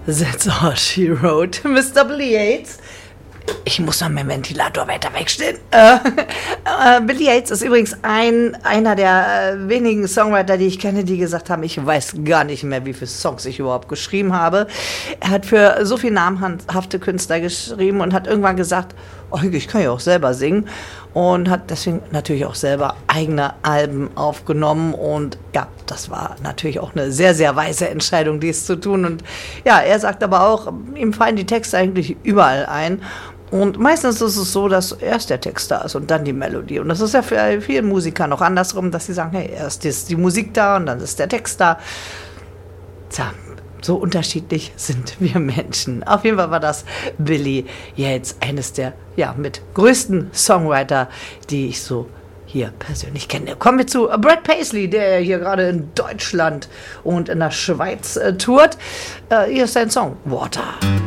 That's all she wrote. Mr. Billy Yates. Ich muss noch meinen Ventilator weiter wegstellen. Billy Yates ist übrigens einer der wenigen Songwriter, die ich kenne, die gesagt haben, ich weiß gar nicht mehr, wie viele Songs ich überhaupt geschrieben habe. Er hat für so viele namhafte Künstler geschrieben und hat irgendwann gesagt, oh, ich kann ja auch selber singen. Und hat deswegen natürlich auch selber eigene Alben aufgenommen. Und ja, das war natürlich auch eine sehr, sehr weise Entscheidung, dies zu tun. Und ja, er sagt aber auch, ihm fallen die Texte eigentlich überall ein. Und meistens ist es so, dass erst der Text da ist und dann die Melodie. Und das ist ja für viele Musiker noch andersrum, dass sie sagen, hey, erst ist die Musik da und dann ist der Text da. Tja, so unterschiedlich sind wir Menschen. Auf jeden Fall war das Billy Yates, eines der mit größten Songwriter, die ich so hier persönlich kenne. Kommen wir zu Brad Paisley, der hier gerade in Deutschland und in der Schweiz tourt. Hier ist sein Song Water.